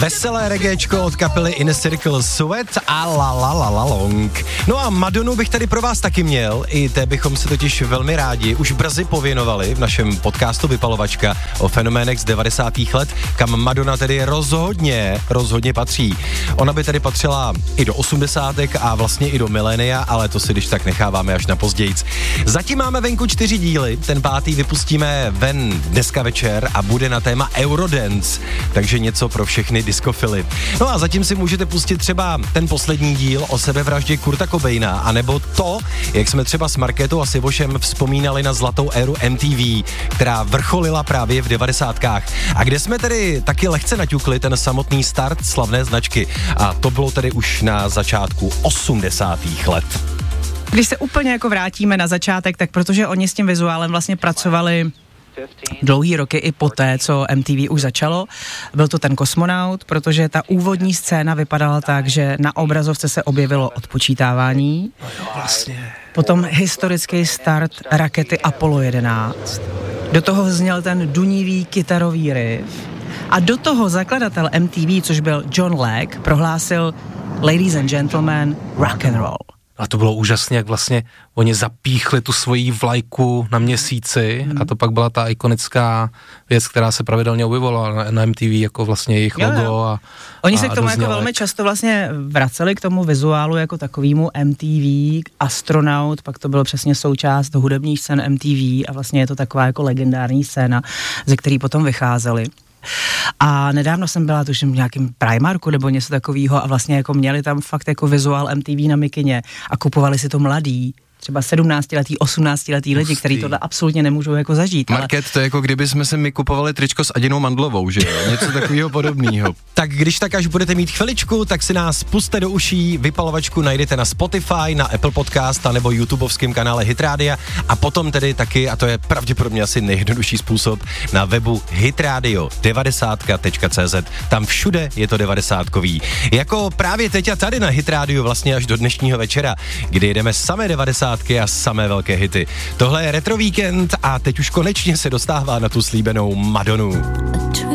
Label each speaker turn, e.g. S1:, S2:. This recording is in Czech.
S1: Veselé reggaečko od kapely Inner Circle, Sweat a La La La La Long. No a Madonu bych tady pro vás taky měl, i té bychom se totiž velmi rádi už brzy pověnovali v našem podcastu Vypalovačka o fenoménech z 90. let, kam Madonna tedy rozhodně patří. Ona by tedy patřila i do 80. a vlastně i do milénia, ale to si když tak necháváme až na pozdějc. Zatím máme venku 4 díly, ten 5. vypustíme ven dneska večer a bude na téma Eurodance, takže něco pro všechny diskofily. No a zatím si můžete pustit třeba ten poslední díl o sebevraždě Kurta Cobaina, anebo to, jak jsme třeba s Markétou a Sivošem vzpomínali na zlatou éru MTV, která vrcholila právě v 90kách. A kde jsme tedy taky lehce naťukli ten samotný start slavné značky. A to bylo tedy už na začátku 80. let.
S2: Když se úplně jako vrátíme na začátek, tak protože oni s tím vizuálem vlastně pracovali dlouhý roky i poté, co MTV už začalo. Byl to ten kosmonaut, protože ta úvodní scéna vypadala tak, že na obrazovce se objevilo odpočítávání. Potom historický start rakety Apollo 11. Do toho zněl ten dunivý kytarový riff. A do toho zakladatel MTV, což byl John Legg, prohlásil Ladies and gentlemen, rock and roll.
S3: A to bylo úžasně, jak vlastně oni zapíchli tu svoji vlajku na měsíci a to pak byla ta ikonická věc, která se pravidelně objevovala na MTV, jako vlastně jejich logo.
S2: Oni se k tomu jako velmi často vlastně vraceli k tomu vizuálu jako takovému MTV, astronaut, pak to bylo přesně součást hudebních scén MTV a vlastně je to taková jako legendární scéna, ze který potom vycházeli. A nedávno jsem byla tuším v nějakým Primarku nebo něco takového a vlastně jako měli tam fakt jako vizuál MTV na mikině a kupovali si to mladí, třeba 17letý, 18letý lidi, kteří tohle absolutně nemůžou jako zažít.
S4: Market, to je jako kdyby jsme si my kupovali tričko s Adinou Mandlovou, že jo? Něco takového podobného.
S1: Tak když tak až budete mít chviličku, tak si nás puste do uší, Vypalovačku najdete na Spotify, na Apple Podcast nebo YouTubeovském kanále Hit Radio a potom tedy taky, a to je pravděpodobně asi nejjednodušší způsob, na webu hitradio90.cz. Tam všude je to 90kový. Jako právě teď a tady na Hit Radio vlastně až do dnešního večera, kdy jedeme samé 90 a samé velké hity. Tohle je Retro Víkend a teď už konečně se dostává na tu slíbenou Madonu.